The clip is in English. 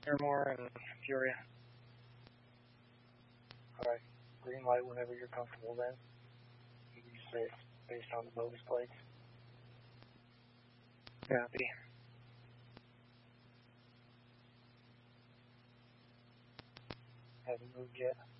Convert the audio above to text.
Paramore and Furia. Alright, green light whenever you're comfortable then. You can say it's based on the bogus plates. Copy. Haven't moved yet.